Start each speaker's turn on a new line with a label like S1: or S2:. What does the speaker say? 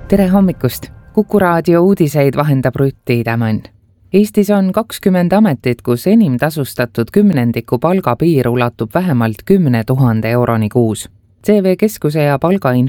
S1: Tere hommikust! Kuku raadio uudiseid vahendab Rutti Tämann. Eestis on 20 ametit, kus enim tasustatud kümnendiku palgapiir ulatub vähemalt 10 000 euroni kuus. CV Keskuse ja palgainfo